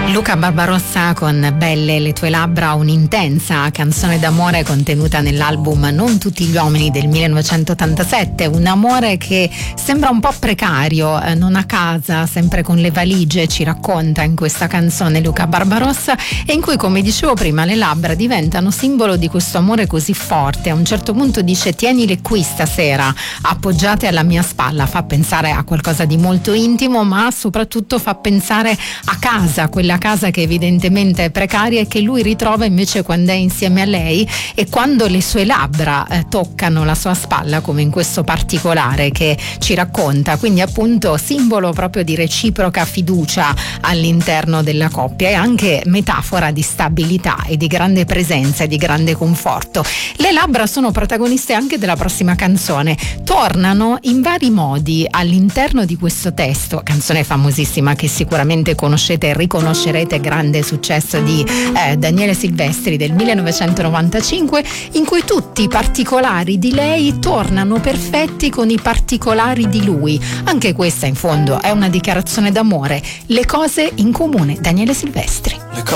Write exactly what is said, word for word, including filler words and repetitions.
Luca Barbarossa con Belle le tue labbra, un'intensa canzone d'amore contenuta nell'album Non tutti gli uomini del millenovecentottantasette, un amore che sembra un po' precario, eh, non a casa, sempre con le valigie, ci racconta in questa canzone Luca Barbarossa, e in cui, come dicevo prima, le labbra diventano simbolo di questo amore così forte. A un certo punto dice: tienile qui stasera, appoggiate alla mia spalla. Fa pensare a qualcosa di molto intimo, ma soprattutto fa pensare a casa, quella casa che evidentemente è precaria e che lui ritrova invece quando è insieme a lei e quando le sue labbra eh, toccano la sua spalla, come in questo particolare che ci racconta. Quindi appunto simbolo proprio di reciproca fiducia all'interno della coppia e anche metafora di stabilità e di grande presenza e di grande conforto. Le labbra sono protagoniste anche della prossima canzone, tornano in vari modi all'interno di questo testo, canzone famosissima che sicuramente conoscete e riconoscerete, grande successo di eh, Daniele Silvestri del millenovecentonovantacinque, in cui tutti i particolari di lei tornano perfetti con i particolari di lui. Anche questa in fondo è una dichiarazione d'amore, le cose in comune. Daniele Silvestri. Le cose